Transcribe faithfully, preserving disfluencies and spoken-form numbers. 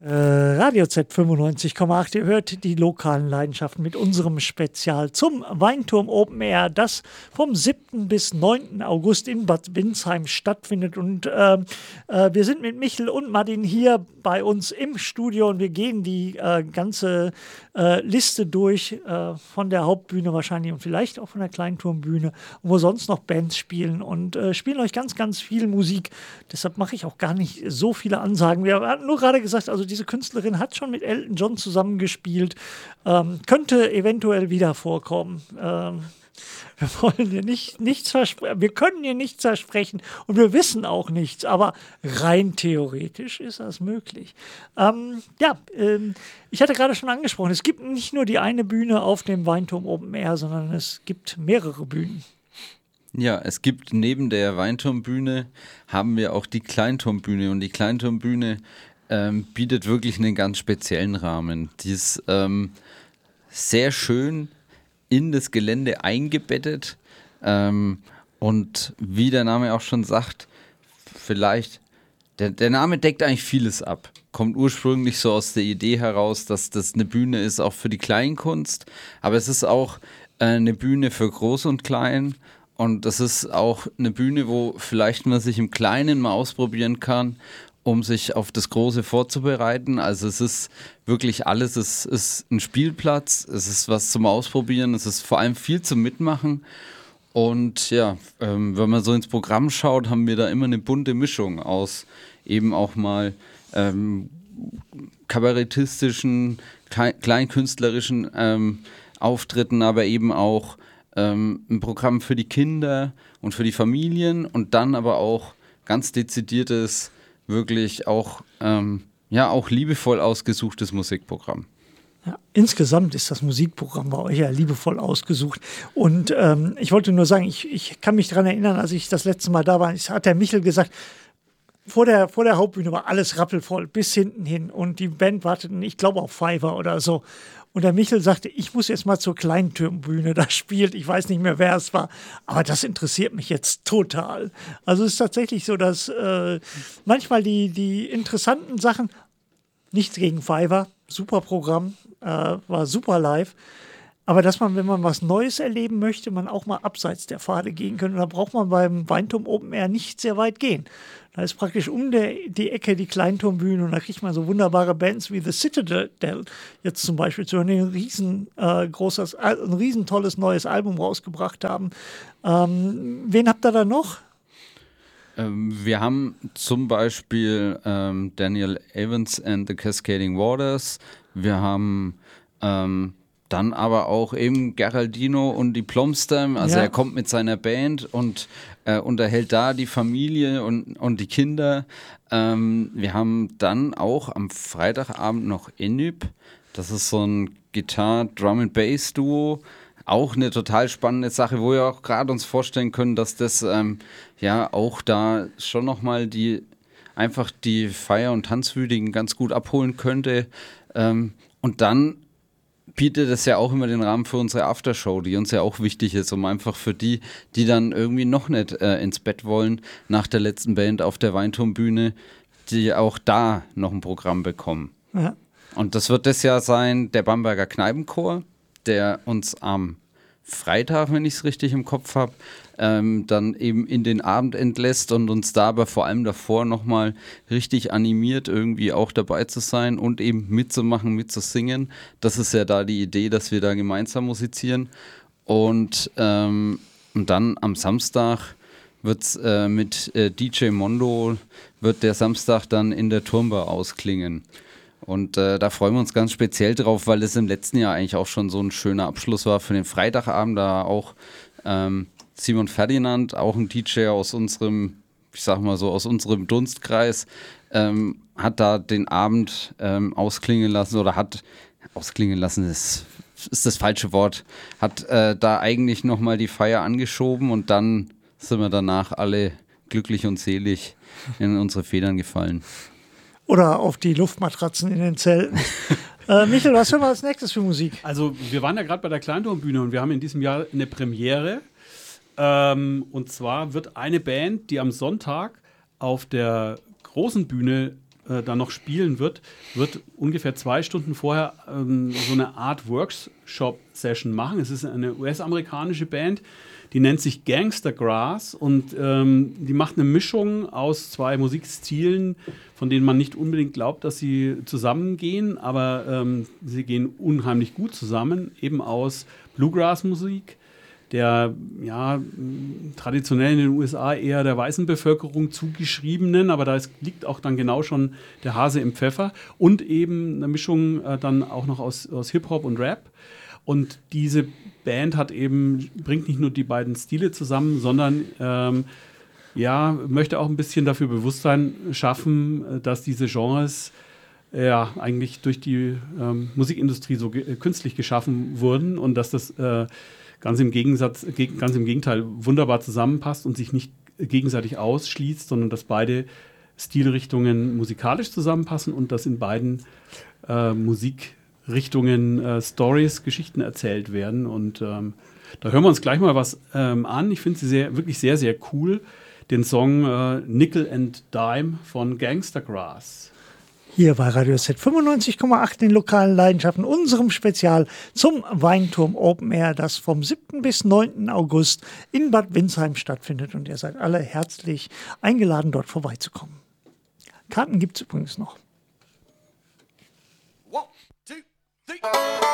Radio Z fünfundneunzig Komma acht, ihr hört die lokalen Leidenschaften mit unserem Spezial zum Weinturm Open Air, das vom siebten bis neunten August in Bad Windsheim stattfindet. Und äh, äh, wir sind mit Michel und Martin hier bei uns im Studio und wir gehen die äh, ganze äh, Liste durch, äh, von der Hauptbühne wahrscheinlich und vielleicht auch von der Kleinturmbühne, wo sonst noch Bands spielen und äh, spielen euch ganz, ganz viel Musik. Deshalb mache ich auch gar nicht so viele Ansagen. Wir hatten nur gerade gesagt, also diese Künstlerin hat schon mit Elton John zusammengespielt, ähm, könnte eventuell wieder vorkommen. Ähm, wir wollen dir nicht, nichts versprechen, wir können dir nichts versprechen und wir wissen auch nichts, aber rein theoretisch ist das möglich. Ähm, ja, ähm, ich hatte gerade schon angesprochen, es gibt nicht nur die eine Bühne auf dem Weinturm Open Air, sondern es gibt mehrere Bühnen. Ja, es gibt neben der Weinturmbühne haben wir auch die Kleinturmbühne und die Kleinturmbühne ähm, bietet wirklich einen ganz speziellen Rahmen. Die ist ähm, sehr schön in das Gelände eingebettet ähm, und wie der Name auch schon sagt, vielleicht, der, der Name deckt eigentlich vieles ab. Kommt ursprünglich so aus der Idee heraus, dass das eine Bühne ist auch für die Kleinkunst, aber es ist auch äh, eine Bühne für Groß und Klein. Und das ist auch eine Bühne, wo vielleicht man sich im Kleinen mal ausprobieren kann, um sich auf das Große vorzubereiten. Also es ist wirklich alles, es ist ein Spielplatz, es ist was zum Ausprobieren, es ist vor allem viel zum Mitmachen. Und ja, ähm, wenn man so ins Programm schaut, haben wir da immer eine bunte Mischung aus eben auch mal ähm, kabarettistischen, kleinkünstlerischen ähm, Auftritten, aber eben auch Ähm, ein Programm für die Kinder und für die Familien und dann aber auch ganz dezidiertes, wirklich auch, ähm, ja, auch liebevoll ausgesuchtes Musikprogramm. Ja, insgesamt ist das Musikprogramm bei euch ja liebevoll ausgesucht. Und ähm, ich wollte nur sagen, ich, ich kann mich daran erinnern, als ich das letzte Mal da war, hat der Michel gesagt, vor der, vor der Hauptbühne war alles rappelvoll, bis hinten hin. Und die Band warteten, ich glaube, auf Fiverr oder so. Und der Michel sagte, ich muss jetzt mal zur Kleinturmbühne, da spielt, ich weiß nicht mehr, wer es war, aber das interessiert mich jetzt total. Also es ist tatsächlich so, dass äh, manchmal die, die interessanten Sachen, nichts gegen Fiverr, super Programm, äh, war super live, aber dass man, wenn man was Neues erleben möchte, man auch mal abseits der Pfade gehen kann. Und da braucht man beim Weinturm Open Air nicht sehr weit gehen. Da ist praktisch um der, die Ecke die Kleinturmbühne und da kriegt man so wunderbare Bands wie The Citadel jetzt zum Beispiel zu hören, die ein riesen, äh, großes, ein riesen tolles neues Album rausgebracht haben. Ähm, wen habt ihr da noch? Ähm, wir haben zum Beispiel ähm, Daniel Evans and the Cascading Waters. Wir haben ähm, dann aber auch eben Geraldino und die Plomster, also ja. Er kommt mit seiner Band und äh, unterhält da die Familie und, und die Kinder. Ähm, wir haben dann auch am Freitagabend noch Enyp, das ist so ein Gitarre-Drum-and-Bass-Duo, auch eine total spannende Sache, wo wir auch gerade uns vorstellen können, dass das ähm, ja auch da schon nochmal die einfach die Feier- und Tanzwütigen ganz gut abholen könnte. Ähm, und dann bietet es ja auch immer den Rahmen für unsere Aftershow, die uns ja auch wichtig ist, um einfach für die, die dann irgendwie noch nicht äh, ins Bett wollen, nach der letzten Band auf der Weinturmbühne, die auch da noch ein Programm bekommen. Ja. Und das wird das Jahr sein, der Bamberger Kneipenchor, der uns am Freitag, wenn ich es richtig im Kopf habe, ähm, dann eben in den Abend entlässt und uns da aber vor allem davor nochmal richtig animiert, irgendwie auch dabei zu sein und eben mitzumachen, mitzusingen. Das ist ja da die Idee, dass wir da gemeinsam musizieren. Und, ähm, und dann am Samstag wird es äh, mit äh, D J Mondo, wird der Samstag dann in der Turmbar ausklingen. Und äh, da freuen wir uns ganz speziell drauf, weil es im letzten Jahr eigentlich auch schon so ein schöner Abschluss war für den Freitagabend. Da auch ähm, Simon Ferdinand, auch ein D J aus unserem, ich sag mal so, aus unserem Dunstkreis, ähm, hat da den Abend ähm, ausklingen lassen oder hat ausklingen lassen, ist, ist das falsche Wort, hat äh, da eigentlich nochmal die Feier angeschoben und dann sind wir danach alle glücklich und selig in unsere Federn gefallen. Oder auf die Luftmatratzen in den Zelten. äh, Michael, was hören wir als nächstes für Musik? Also wir waren ja gerade bei der Kleinturmbühne und wir haben in diesem Jahr eine Premiere. Ähm, und zwar wird eine Band, die am Sonntag auf der großen Bühne äh, dann noch spielen wird, wird ungefähr zwei Stunden vorher ähm, so eine Art Workshop-Session machen. Es ist eine U S-amerikanische Band, die nennt sich Gangster Grass und ähm, die macht eine Mischung aus zwei Musikstilen, von denen man nicht unbedingt glaubt, dass sie zusammengehen, aber ähm, sie gehen unheimlich gut zusammen, eben aus Bluegrass-Musik, der ja traditionell in den U S A eher der weißen Bevölkerung zugeschriebenen, aber da ist, liegt auch dann genau schon der Hase im Pfeffer und eben eine Mischung äh, dann auch noch aus, aus Hip-Hop und Rap. Und diese Band hat eben, bringt nicht nur die beiden Stile zusammen, sondern ähm, ja, möchte auch ein bisschen dafür Bewusstsein schaffen, dass diese Genres ja eigentlich durch die ähm, Musikindustrie so ge- künstlich geschaffen wurden und dass das äh, ganz im Gegensatz, ge- ganz im Gegenteil wunderbar zusammenpasst und sich nicht gegenseitig ausschließt, sondern dass beide Stilrichtungen musikalisch zusammenpassen und dass in beiden äh, Musikrichtungen äh, Stories, Geschichten erzählt werden. Und ähm, da hören wir uns gleich mal was ähm, an. Ich finde sie sehr, wirklich sehr, sehr cool. Den Song äh, Nickel and Dime von Gangster Grass. Hier bei Radio Z fünfundneunzig Komma acht in lokalen Leidenschaften, unserem Spezial zum Weinturm Open Air, das vom siebten bis neunten August in Bad Windsheim stattfindet. Und ihr seid alle herzlich eingeladen, dort vorbeizukommen. Karten gibt es übrigens noch. One, two, three.